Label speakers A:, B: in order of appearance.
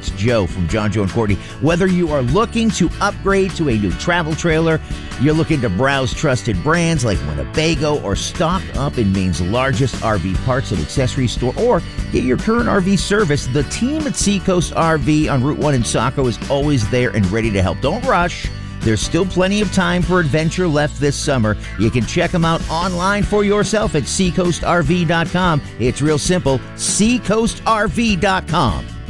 A: It's Joe from John, Joe, and Courtney. Whether you are looking to upgrade to a new travel trailer, you're looking to browse trusted brands like Winnebago, or stock up in Maine's largest RV parts and accessories store, or get your current RV service, the team at Seacoast RV on Route 1 in Saco is always there and ready to help. Don't rush. There's still plenty of time for adventure left this summer. You can check them out online for yourself at seacoastrv.com. It's real simple, seacoastrv.com.